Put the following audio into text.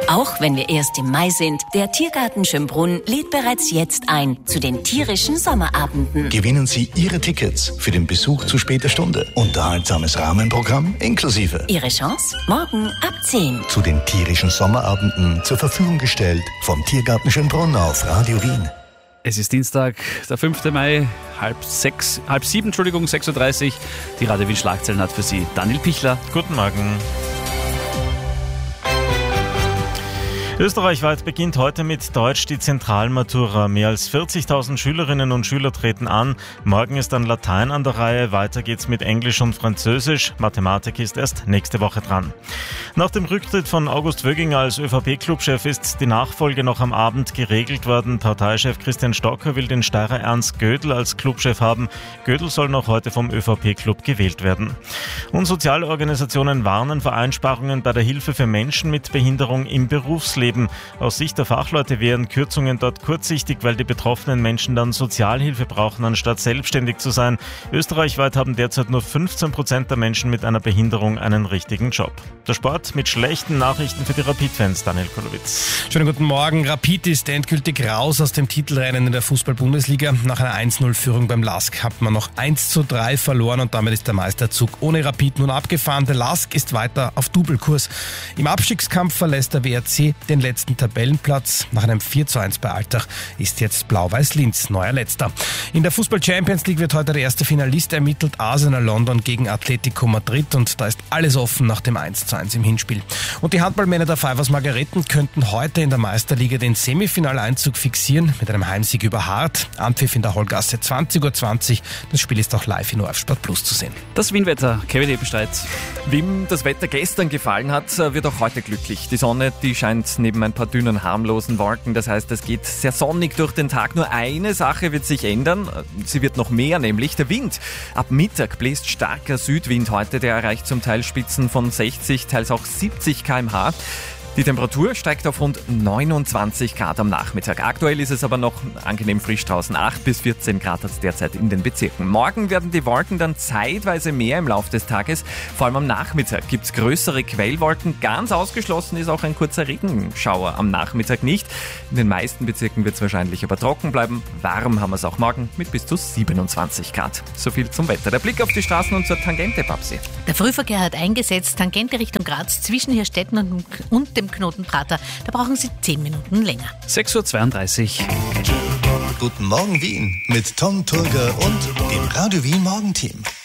Auch wenn wir erst im Mai sind, der Tiergarten Schönbrunn lädt bereits jetzt ein zu den tierischen Sommerabenden. Gewinnen Sie Ihre Tickets für den Besuch zu später Stunde. Unterhaltsames Rahmenprogramm inklusive. Ihre Chance morgen ab 10. Zu den tierischen Sommerabenden zur Verfügung gestellt vom Tiergarten Schönbrunn auf Radio Wien. Es ist Dienstag, der 5. Mai, halb 7, 6:30 Uhr. Die Radio Wien Schlagzeilen hat für Sie Daniel Pichler. Guten Morgen. Österreichweit beginnt heute mit Deutsch die Zentralmatura. Mehr als 40.000 Schülerinnen und Schüler treten an. Morgen ist dann Latein an der Reihe. Weiter geht's mit Englisch und Französisch. Mathematik ist erst nächste Woche dran. Nach dem Rücktritt von August Wöginger als ÖVP-Clubchef ist die Nachfolge noch am Abend geregelt worden. Parteichef Christian Stocker will den Steirer Ernst Gödel als Clubchef haben. Gödel soll noch heute vom ÖVP-Club gewählt werden. Und Sozialorganisationen warnen vor Einsparungen bei der Hilfe für Menschen mit Behinderung im Berufsleben. Aus Sicht der Fachleute wären Kürzungen dort kurzsichtig, weil die betroffenen Menschen dann Sozialhilfe brauchen, anstatt selbstständig zu sein. Österreichweit haben derzeit nur 15% der Menschen mit einer Behinderung einen richtigen Job. Der Sport mit schlechten Nachrichten für die Rapid-Fans, Daniel Kolowitz. Schönen guten Morgen. Rapid ist endgültig raus aus dem Titelrennen in der Fußball-Bundesliga. Nach einer 1-0-Führung beim LASK hat man noch 1:3 verloren und damit ist der Meisterzug ohne Rapid nun abgefahren. Der LASK ist weiter auf Doublekurs. Im Abstiegskampf verlässt der WRC den letzten Tabellenplatz. Nach einem 4:1 bei Altach ist jetzt Blau-Weiß-Linz neuer Letzter. In der Fußball-Champions League wird heute der erste Finalist ermittelt. Arsenal London gegen Atletico Madrid und da ist alles offen nach dem 1:1 im Hinspiel. Und die Handballmänner der Pfeifers Margareten könnten heute in der Meisterliga den Semifinaleinzug fixieren mit einem Heimsieg über Hart. Anpfiff in der Hollgasse 20:20 Uhr. Das Spiel ist auch live in ORF Sport Plus zu sehen. Das Wienwetter, Kevin Ebenstreit. Wem das Wetter gestern gefallen hat, wird auch heute glücklich. Die Sonne, die scheint neben ein paar dünnen, harmlosen Wolken. Das heißt, es geht sehr sonnig durch den Tag. Nur eine Sache wird sich ändern. Sie wird noch mehr, nämlich der Wind. Ab Mittag bläst starker Südwind heute. Der erreicht zum Teil Spitzen von 60, teils auch 70 km/h. Die Temperatur steigt auf rund 29 Grad am Nachmittag. Aktuell ist es aber noch angenehm frisch draußen. 8 bis 14 Grad hat es derzeit in den Bezirken. Morgen werden die Wolken dann zeitweise mehr im Laufe des Tages. Vor allem am Nachmittag gibt es größere Quellwolken. Ganz ausgeschlossen ist auch ein kurzer Regenschauer am Nachmittag nicht. In den meisten Bezirken wird es wahrscheinlich aber trocken bleiben. Warm haben wir es auch morgen mit bis zu 27 Grad. So viel zum Wetter. Der Blick auf die Straßen und zur Tangente, Babsi. Der Frühverkehr hat eingesetzt. Tangente Richtung Graz zwischen Hirstetten und dem Knoten Prater. Da brauchen Sie 10 Minuten länger. 6:32 Uhr. Guten Morgen Wien mit Tom Turger und dem Radio Wien Morgenteam.